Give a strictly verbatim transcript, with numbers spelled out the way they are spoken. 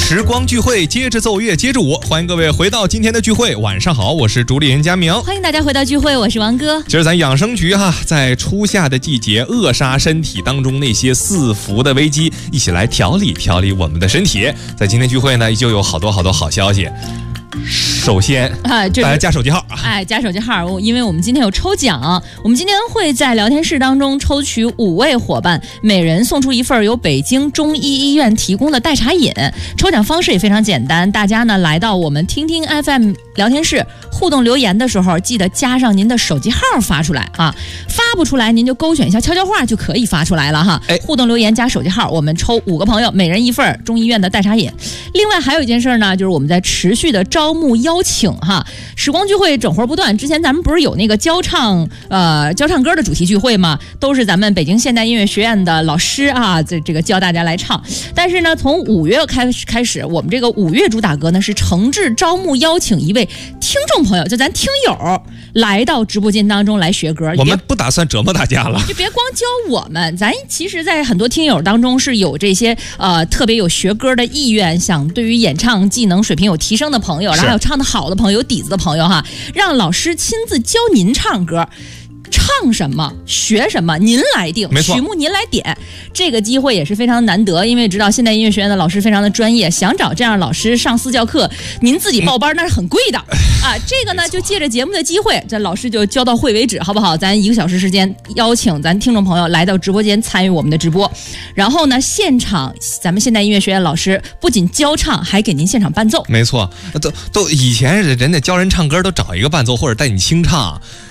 时光聚会，接着奏乐，接着舞，欢迎各位回到今天的聚会。晚上好，我是主理人佳明。 欢迎大家回到聚会，我是王哥。 今儿咱养生局哈，在初夏的季节，扼杀身体当中那些四伏的危机，一起来调理调理我们的身体。在今天聚会呢，就有好多好多好消息。首先啊，大家加手机号， 哎，加手机号，因为我们今天有抽奖，我们今天会在聊天室当中抽取五位伙伴，每人送出一份由北京中医医院提供的代茶饮。抽奖方式也非常简单，大家呢来到我们听听 F M 聊天室互动留言的时候，记得加上您的手机号发出来啊，发不出来您就勾选一下悄悄话就可以发出来了哈。哎，互动留言加手机号，我们抽五个朋友，每人一份中医院的代茶饮。另外还有一件事呢，就是我们在持续的招募邀请哈，时光聚会整活不断。之前咱们不是有那个教唱呃教唱歌的主题聚会吗？都是咱们北京现代音乐学院的老师啊，这这个教大家来唱。但是呢，从五月开始开始，我们这个五月主打歌呢是诚挚招募邀请一位听众朋友，就咱听友来到直播间当中来学歌。 我们不打算折磨大家了， 就别光教我们，咱其实在很多听友当中是有这些呃特别有学歌的意愿，想对于演唱技能水平有提升的朋友，然后还有唱得好的朋友，有底子的朋友哈，让老师亲自教您唱歌。唱什么学什么您来定，曲目您来点。这个机会也是非常难得，因为知道现代音乐学院的老师非常的专业，想找这样老师上私教课您自己报班那是很贵的、嗯、啊。这个呢就借着节目的机会，这老师就教到会为止，好不好？咱一个小时时间邀请咱听众朋友来到直播间参与我们的直播，然后呢现场咱们现代音乐学院老师不仅教唱，还给您现场伴奏。 没错，都都以前人家教人唱歌都找一个伴奏或者带你清唱，